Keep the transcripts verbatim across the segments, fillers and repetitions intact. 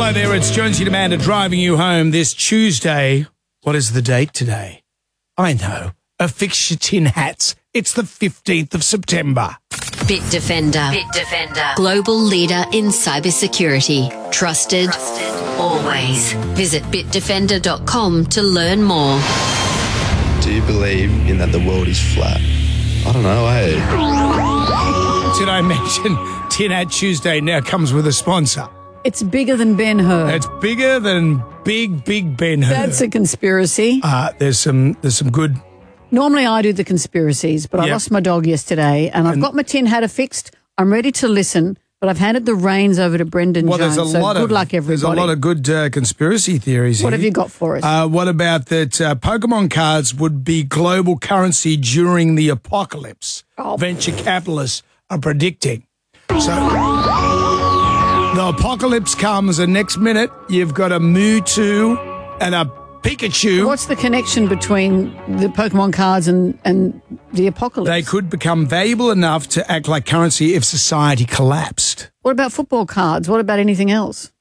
Hello there, it's Jonesy Amanda driving you home this Tuesday. What is the date today? I know. Affix your tin hats. It's the fifteenth of September. Bitdefender. Bitdefender. Global leader in cybersecurity. Trusted, Trusted. Always. Visit bitdefender dot com to learn more. Do you believe in that the world is flat? I don't know, eh? Did I mention Tin Hat Tuesday now comes with a sponsor? It's bigger than Ben-Hur. It's bigger than big, big Ben-Hur. That's a conspiracy. Uh, there's some there's some good... Normally I do the conspiracies, but I Yep. lost my dog yesterday and I've And- got my tin hat affixed. I'm ready to listen, but I've handed the reins over to Brendan Well, Jones. there's a so lot good of luck, everybody. There's a lot of good uh, conspiracy theories What here. have you got for us? Uh, what about that uh, Pokemon cards would be global currency during the apocalypse? Oh. Venture capitalists are predicting. So the apocalypse comes and next minute you've got a Mewtwo and a Pikachu. What's the connection between the Pokemon cards and, and the apocalypse? They could become valuable enough to act like currency if society collapsed. What about football cards? What about anything else?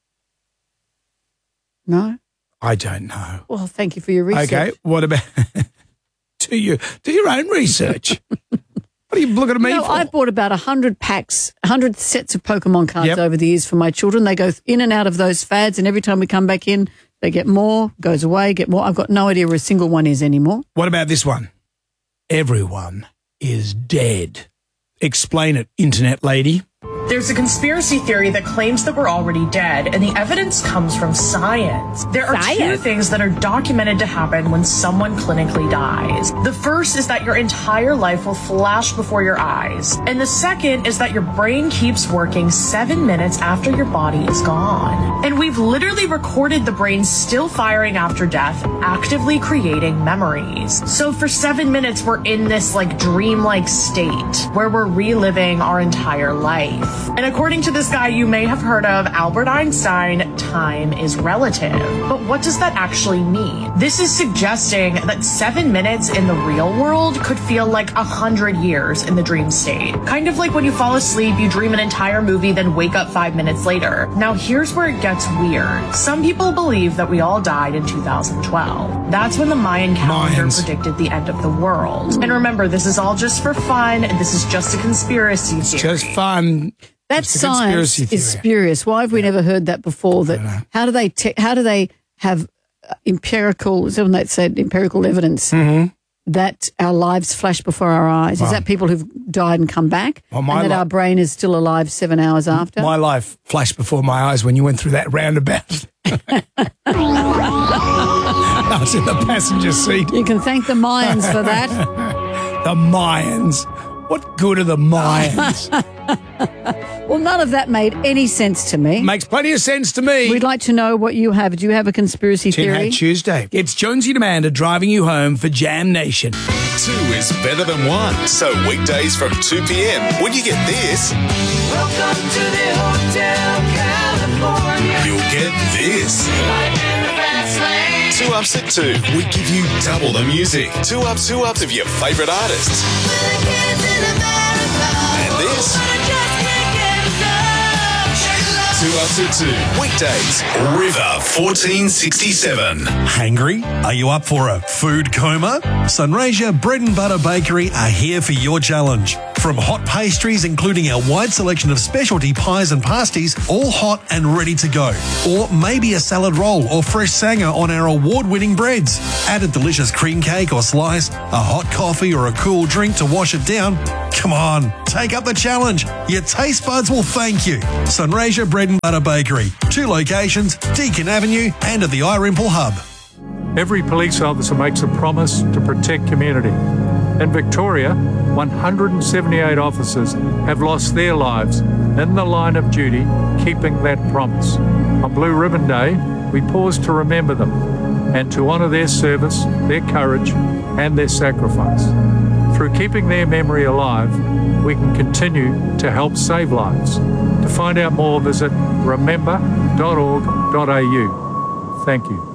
No? I don't know. Well, thank you for your research. Okay, what about... do, you, do your own research. What are you looking at me You know, for? I've bought about one hundred packs, one hundred sets of Pokemon cards Yep. over the years for my children. They go in and out of those fads, and every time we come back in, they get more, goes away, get more. I've got no idea where a single one is anymore. What about this one? Everyone is dead. Explain it, internet lady. There's a conspiracy theory that claims that we're already dead, and the evidence comes from science. There are two Science? things that are documented to happen when someone clinically dies. The first is that your entire life will flash before your eyes, and the second is that your brain keeps working seven minutes after your body is gone. And we've literally recorded the brain still firing after death, actively creating memories. So for seven minutes, we're in this like dreamlike state where we're reliving our entire life. And according to this guy you may have heard of, Albert Einstein, time is relative. But what does that actually mean? This is suggesting that seven minutes in the real world could feel like a hundred years in the dream state. Kind of like when you fall asleep, you dream an entire movie, then wake up five minutes later. Now here's where it gets weird. Some people believe that we all died in two thousand twelve. That's when the Mayan calendar Mayans. predicted the end of the world. And remember, this is all just for fun, and this is just a conspiracy theory. Just fun. That It's a science conspiracy is theory. spurious. Why have we never heard that before? That how do they te- how do they have uh, empirical? Someone that said empirical evidence Mm-hmm. that our lives flash before our eyes. Is that people who've died and come back, Well, my and that li- our brain is still alive seven hours after? My life flashed before my eyes when you went through that roundabout. I was in the passenger seat. You can thank the Mayans for that. The Mayans. What good are the Mayans? Well, none of that made any sense to me. Makes plenty of sense to me. We'd like to know what you have. Do you have a conspiracy Tin theory? Hat Tuesday. It's Jonesy and Amanda driving you home for Jam Nation. Two is better than one. So weekdays from two p.m. when you get this, Welcome to the Hotel California. you'll get this. Right in the fast lane. Two Ups at two. We give you double the music. Two ups, two ups of your favourite artists. With the kids in America. And this, I just can't get enough. Shake it up. Two Ups at two. Weekdays, River fourteen sixty-seven. Hungry? Are you up for a food coma? Sunraysia Bread and Butter Bakery are here for your challenge. From hot pastries, including our wide selection of specialty pies and pasties, all hot and ready to go. Or maybe a salad roll or fresh sanger on our award-winning breads. Add a delicious cream cake or slice, a hot coffee or a cool drink to wash it down. Come on, take up the challenge. Your taste buds will thank you. Sunraysia Bread and Butter Bakery. Two locations, Deakin Avenue and at the iRimple Hub. Every police officer makes a promise to protect community. In Victoria, one hundred seventy-eight officers have lost their lives in the line of duty, keeping that promise. On Blue Ribbon Day, we pause to remember them and to honour their service, their courage and their sacrifice. Through keeping their memory alive, we can continue to help save lives. To find out more, visit remember dot org dot a u. Thank you.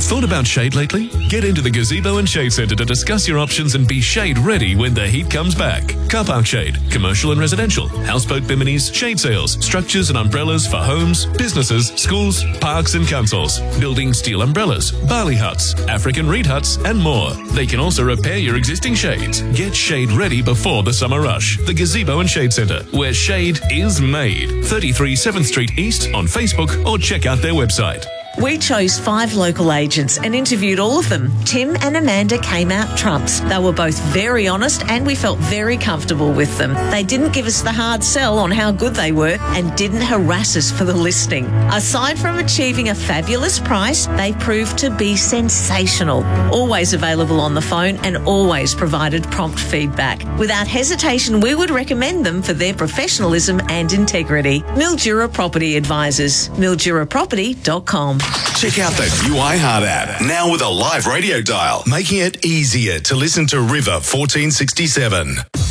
Thought about shade lately? Get into the Gazebo and Shade Centre to discuss your options and be shade ready when the heat comes back. Car park shade, commercial and residential, houseboat biminis, shade sails, structures and umbrellas for homes, businesses, schools, parks and councils, building steel umbrellas, barley huts, African reed huts and more. They can also repair your existing shades. Get shade ready before the summer rush. The Gazebo and Shade Centre, where shade is made. thirty-three seventh Street East on Facebook or check out their website. We chose five local agents and interviewed all of them. Tim and Amanda came out trumps. They were both very honest and we felt very comfortable with them. They didn't give us the hard sell on how good they were and didn't harass us for the listing. Aside from achieving a fabulous price, they proved to be sensational. Always available on the phone and always provided prompt feedback. Without hesitation, we would recommend them for their professionalism and integrity. Mildura Property Advisors. mildura property dot com. Check out the new iHeart app, now with a live radio dial, making it easier to listen to River fourteen sixty-seven.